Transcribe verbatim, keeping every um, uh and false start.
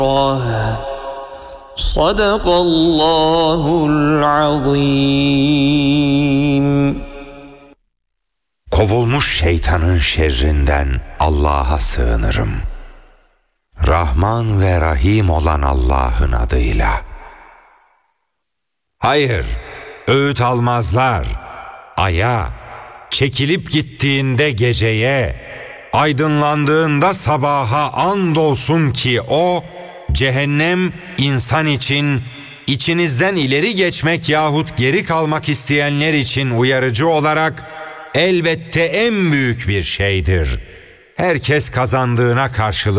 صدق الله العظيم. Kovulmuş şeytanın şerrinden Allah'a sığınırım. Rahman ve Rahim olan Allah'ın adıyla. Hayır, öğüt almazlar. Aya, çekilip gittiğinde geceye, aydınlandığında sabaha andolsun ki o, cehennem insan için, içinizden ileri geçmek yahut geri kalmak isteyenler için uyarıcı olarak elbette en büyük bir şeydir. Herkes kazandığına karşılık